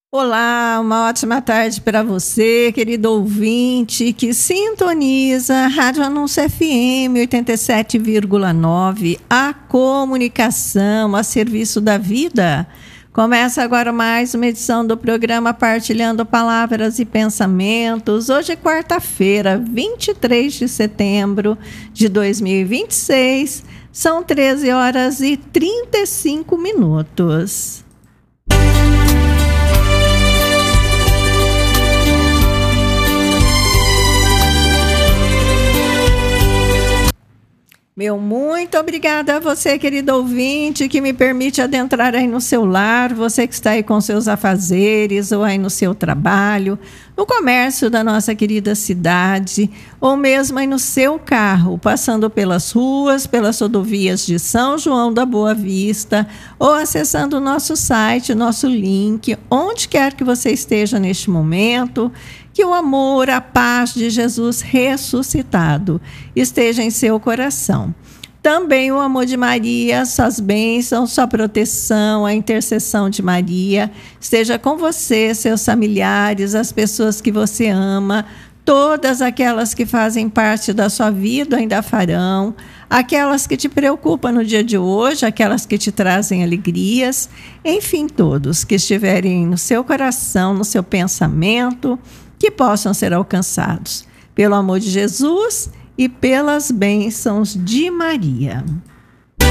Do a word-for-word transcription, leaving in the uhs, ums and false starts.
Olá, uma ótima tarde para você, querido ouvinte, que sintoniza a Rádio Anúncio F M oitenta e sete vírgula nove, a comunicação a serviço da vida. Começa agora mais uma edição do programa Partilhando Palavras e Pensamentos. Hoje é quarta-feira, vinte e três de setembro de dois mil e vinte e seis. São treze horas e trinta e cinco minutos. Meu muito obrigada a você, querido ouvinte, que me permite adentrar aí no seu lar, você que está aí com seus afazeres ou aí no seu trabalho, no comércio da nossa querida cidade, ou mesmo aí no seu carro, passando pelas ruas, pelas rodovias de São João da Boa Vista, ou acessando o nosso site, nosso link, onde quer que você esteja neste momento. Que o amor, a paz de Jesus ressuscitado esteja em seu coração. Também o amor de Maria, suas bênçãos, sua proteção, a intercessão de Maria esteja com você, seus familiares, as pessoas que você ama, todas aquelas que fazem parte da sua vida ainda farão, aquelas que te preocupam no dia de hoje, aquelas que te trazem alegrias, enfim, todos que estiverem no seu coração, no seu pensamento, que possam ser alcançados pelo amor de Jesus e pelas bênçãos de Maria.